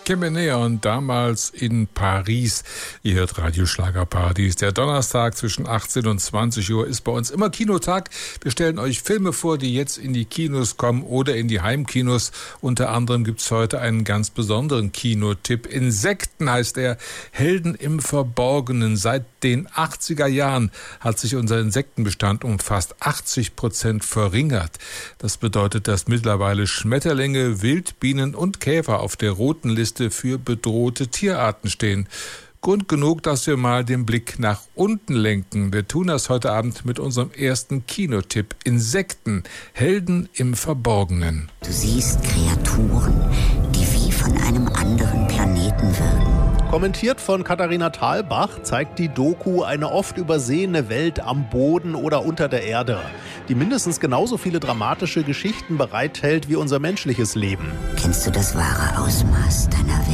und damals in Paris. Ihr hört Radio Schlagerparadies. Der Donnerstag zwischen 18 und 20 Uhr ist bei uns immer Kinotag. Wir stellen euch Filme vor, die jetzt in die Kinos kommen oder in die Heimkinos. Unter anderem gibt's heute einen ganz besonderen Kinotipp. Insekten heißt er, Helden im Verborgenen. Seit den 80er Jahren hat sich unser Insektenbestand um fast 80% verringert. Das bedeutet, dass mittlerweile Schmetterlinge, Wildbienen und Käfer auf der roten Liste für bedrohte Tierarten stehen. Grund genug, dass wir mal den Blick nach unten lenken. Wir tun das heute Abend mit unserem ersten Kinotipp. Insekten, Helden im Verborgenen. Du siehst Kreaturen, die wie von einem anderen Planeten wirken. Kommentiert von Katharina Thalbach zeigt die Doku eine oft übersehene Welt am Boden oder unter der Erde, die mindestens genauso viele dramatische Geschichten bereithält wie unser menschliches Leben. Kennst du das wahre Ausmaß deiner